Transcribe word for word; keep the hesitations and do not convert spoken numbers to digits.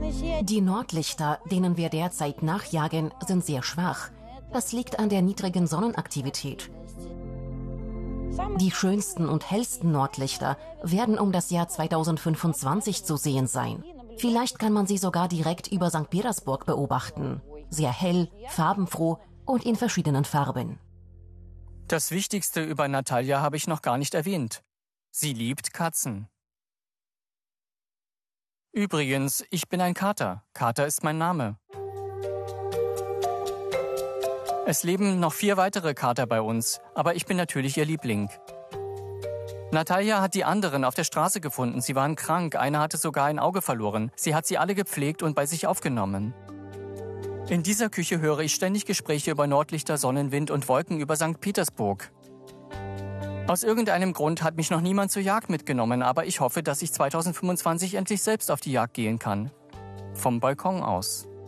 Die Nordlichter, denen wir derzeit nachjagen, sind sehr schwach. Das liegt an der niedrigen Sonnenaktivität. Die schönsten und hellsten Nordlichter werden um das Jahr zweitausendfünfundzwanzig zu sehen sein. Vielleicht kann man sie sogar direkt über Sankt Petersburg beobachten. Sehr hell, farbenfroh und in verschiedenen Farben. Das Wichtigste über Natalja habe ich noch gar nicht erwähnt. Sie liebt Katzen. Übrigens, ich bin ein Kater. Kater ist mein Name. Es leben noch vier weitere Kater bei uns, aber ich bin natürlich ihr Liebling. Natalja hat die anderen auf der Straße gefunden. Sie waren krank, einer hatte sogar ein Auge verloren. Sie hat sie alle gepflegt und bei sich aufgenommen. In dieser Küche höre ich ständig Gespräche über Nordlichter, Sonnenwind und Wolken über Sankt Petersburg. Aus irgendeinem Grund hat mich noch niemand zur Jagd mitgenommen, aber ich hoffe, dass ich zweitausendfünfundzwanzig endlich selbst auf die Jagd gehen kann. Vom Balkon aus.